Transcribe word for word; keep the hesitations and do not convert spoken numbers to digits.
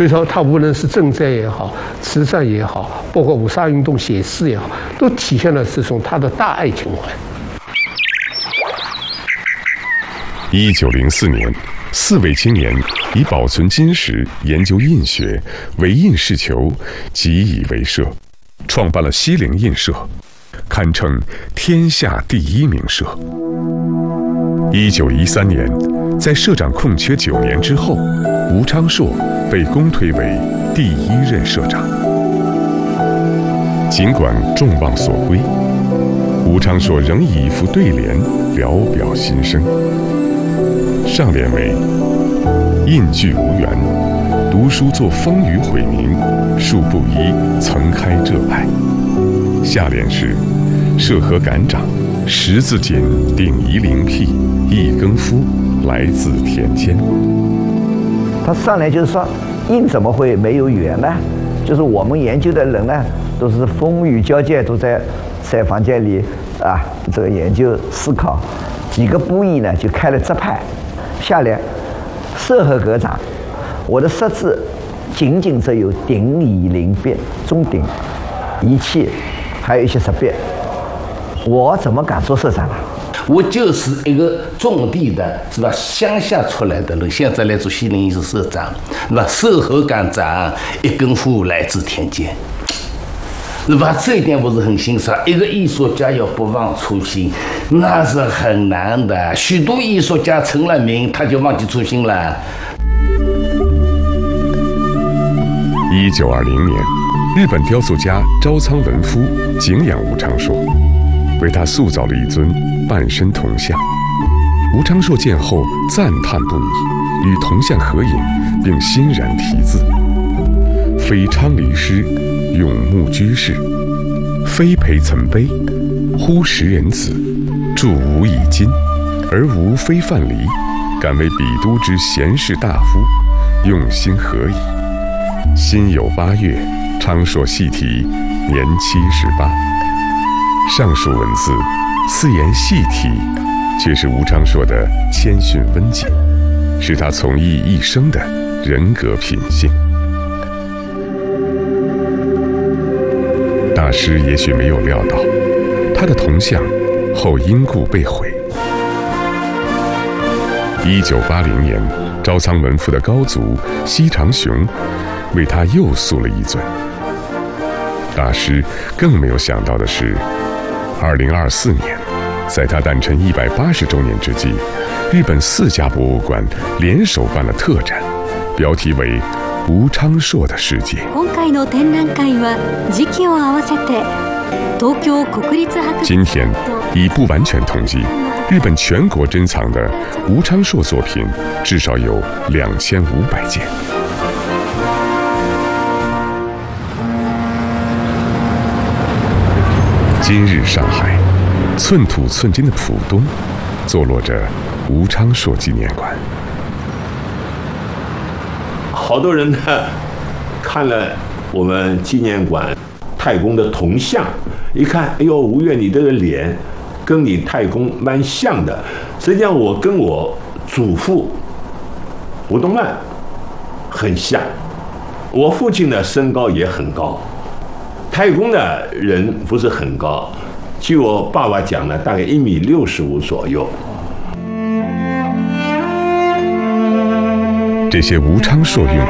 所以说，他无论是赈灾也好，慈善也好，包括五卅运动写诗也好，都体现了这种他的大爱情怀。 一九零四年，四位青年以保存金石、研究印学、为印事求，集以为社，创办了西泠印社，堪称天下第一名社。一九一三年，在社长空缺九年之后，吴昌硕被公推为第一任社长。尽管众望所归，吴昌硕仍以一副对联聊表心声。上联为印聚无缘，读书作风雨毁名，树不疑曾开浙派。下联是社合感长，十字锦顶夷陵辟，一耕夫来自田间。 他上来就是说，印怎么会没有缘呢？就是我们研究的人呢，都是风雨交界，都在在房间里啊，这个研究思考，几个不易呢，就开了浙派。下联社合格长，我的社字仅仅只有顶以零变，中顶仪器还有一些识别，我怎么敢做社长啊？ 我就是一个种地的，是吧？乡下出来的人，现在来做西泠印社社长，是吧？社合感长，一耕夫来自田间，是吧？这一点我是很欣赏。一个艺术家要不忘初心，那是很难的。许多艺术家成了名，他就忘记初心了。 一九二零年，日本雕塑家朝仓文夫敬仰吴昌硕，为他塑造了一尊半身铜像。吴昌硕见后赞叹不已，与铜像合影，并欣然题字：非昌黎师，永慕居士；非陪岑碑，忽识人子。著吾以今，而吾非范蠡，敢为彼都之贤士大夫，用心何矣？辛酉八月，昌硕细题，年七十八。上述文字似言细体，却是吴昌硕的谦逊温谨，是他从艺一生的人格品性。大师也许没有料到，他的铜像后因故被毁。一九八零年，朝仓文夫的高祖西长雄为他又塑了一尊。大师更没有想到的是，二零二四年，在他诞辰一百八十周年之际，日本四家博物馆联手办了特展，标题为《吴昌硕的世界》。今天，以不完全统计，日本全国珍藏的吴昌硕作品至少有两千五百件。今日上海，寸土寸金的浦东，坐落着吴昌硕纪念馆。 好多人呢，看了我们纪念馆太公的铜像，一看，哎呦，吴越你这个脸跟你太公蛮像的。实际上，我跟我祖父吴东曼很像，我父亲呢身高也很高。太公的人不是很高，据我爸爸讲呢，大概一米六十五左右。 这些吴昌硕运